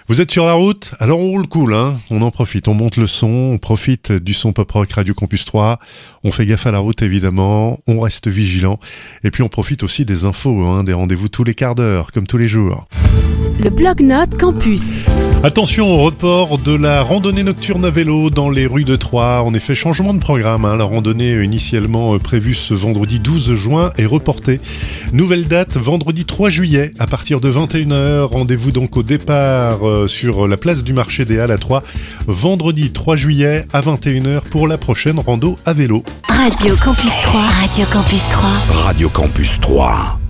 Vous êtes sur la route? Alors on roule cool, hein. On en profite, on monte le son, on profite du son pop-rock Radio Campus 3, on fait gaffe à la route évidemment, on reste vigilant, et puis on profite aussi des infos, hein, des rendez-vous tous les quarts d'heure, comme tous les jours. Le Blog-Notes Campus. Attention au report de la randonnée nocturne à vélo dans les rues de Troyes. En effet, changement de programme, hein. La randonnée initialement prévue ce vendredi 12 juin est reportée. Nouvelle date, vendredi 3 juillet à partir de 21h. Rendez-vous donc au départ sur la place du marché des Halles à Troyes. Vendredi 3 juillet à 21h pour la prochaine rando à vélo. Radio Campus 3. Radio Campus 3. Radio Campus 3.